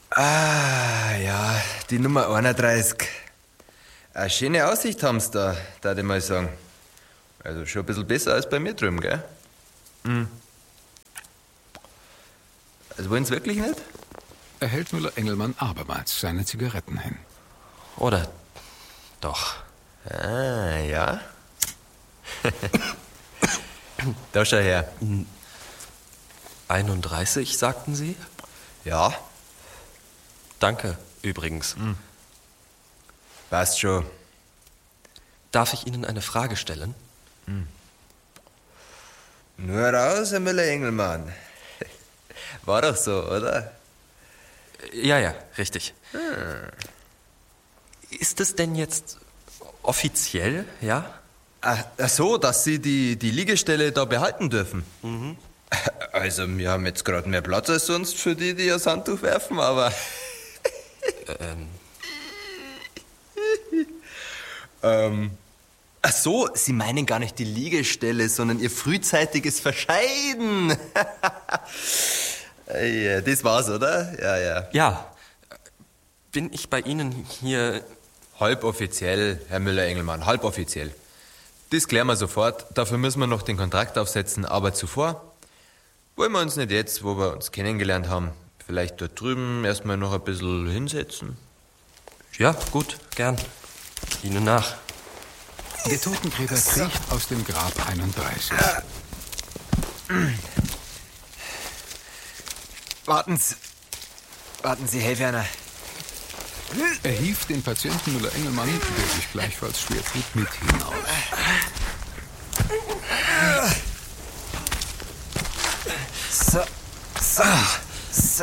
Ah, ja, die Nummer 31. Eine schöne Aussicht haben's da, darf ich mal sagen. Also schon ein bisschen besser als bei mir drüben, gell? Also wollen's wirklich nicht? Er hält Müller-Engelmann abermals seine Zigaretten hin. Oder doch? Ah, ja. Da schau her. 31, sagten Sie? Ja, Danke, übrigens. passt schon. Darf ich Ihnen eine Frage stellen? Nur raus, Herr Müller-Engelmann. War doch so, oder? Ja, richtig. Ist es denn jetzt offiziell, ja? Ach so, dass Sie die Liegestelle da behalten dürfen. Also, wir haben jetzt gerade mehr Platz als sonst für die das Handtuch werfen, aber... Ach so, Sie meinen gar nicht die Liegestelle, sondern Ihr frühzeitiges Verscheiden. Ja, das war's, oder? Ja. Ja. Bin ich bei Ihnen hier... Halboffiziell, Herr Müller-Engelmann, halboffiziell. Das klären wir sofort. Dafür müssen wir noch den Kontrakt aufsetzen. Aber zuvor wollen wir uns nicht jetzt, wo wir uns kennengelernt haben, vielleicht dort drüben erstmal noch ein bisschen hinsetzen? Ja, gut, gern. Ihnen nach. Der Totengräber kriecht aus dem Grab 31. Warten Sie, Herr Werner. Er hieft den Patienten Müller-Engelmann, der sich gleichfalls schwer tut, mit hinaus. So.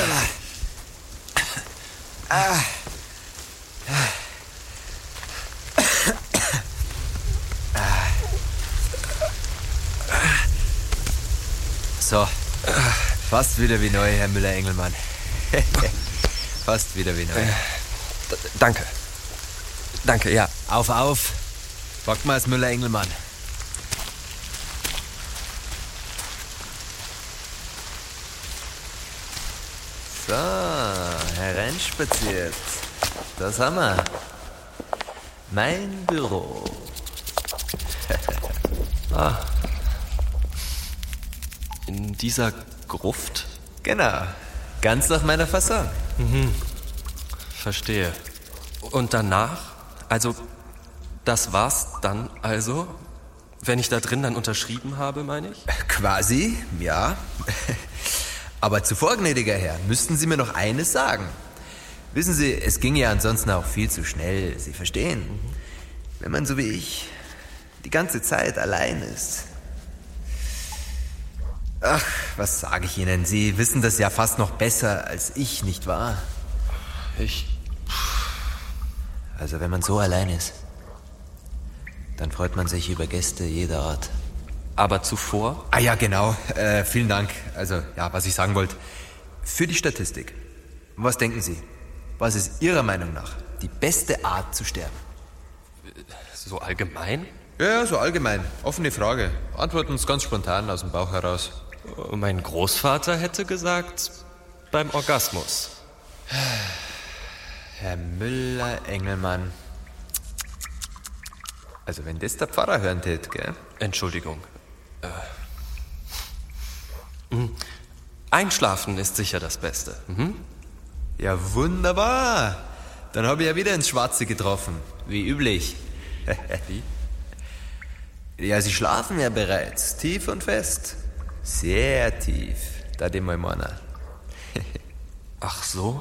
So, fast wieder wie neu, Herr Müller-Engelmann. Fast wieder wie neu. Danke, ja. Auf. Packt mal das Müller-Engelmann. So, hereinspaziert. Das haben wir. Mein Büro. In dieser Gruft? Genau. Ganz nach meiner Fasson. Verstehe. Und danach? Also, das war's dann also? Wenn ich da drin dann unterschrieben habe, meine ich? Quasi, ja. Aber zuvor, gnädiger Herr, müssten Sie mir noch eines sagen. Wissen Sie, es ging ja ansonsten auch viel zu schnell. Sie verstehen? Wenn man so wie ich die ganze Zeit allein ist. Ach, was sage ich Ihnen? Sie wissen das ja fast noch besser als ich, nicht wahr? Also wenn man so allein ist, dann freut man sich über Gäste jeder Art. Aber zuvor? Ah ja, genau. Vielen Dank. Also, ja, was ich sagen wollte. Für die Statistik. Was denken Sie? Was ist Ihrer Meinung nach die beste Art zu sterben? So allgemein? Ja, so allgemein. Offene Frage. Antworten Sie ganz spontan aus dem Bauch heraus. Mein Großvater hätte gesagt, beim Orgasmus. Herr Müller-Engelmann. Also wenn das der Pfarrer hören tät, gell? Entschuldigung. Einschlafen ist sicher das Beste. Ja, wunderbar. Dann habe ich ja wieder ins Schwarze getroffen. Wie üblich. Wie? Ja, Sie schlafen ja bereits. Tief und fest. Sehr tief. Da dem mal meiner. Ach so?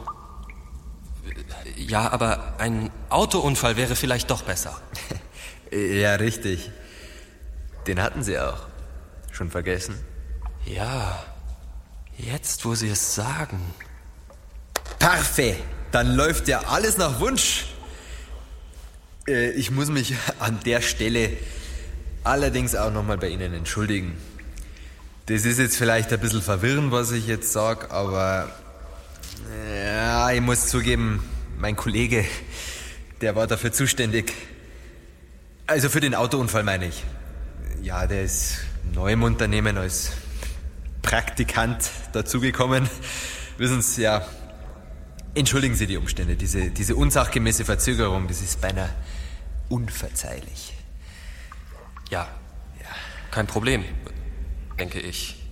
Ja, aber ein Autounfall wäre vielleicht doch besser. Ja, richtig. Den hatten Sie auch. Schon vergessen? Ja, jetzt, wo Sie es sagen. Parfait. Dann läuft ja alles nach Wunsch. Ich muss mich an der Stelle allerdings auch nochmal bei Ihnen entschuldigen. Das ist jetzt vielleicht ein bisschen verwirrend, was ich jetzt sage, aber ja, ich muss zugeben, mein Kollege, der war dafür zuständig. Also für den Autounfall meine ich. Ja, der ist neu im Unternehmen als Praktikant dazugekommen. Wissen Sie, ja, Entschuldigen Sie die Umstände. Diese unsachgemäße Verzögerung, das ist beinahe unverzeihlich. Ja, kein Problem, denke ich.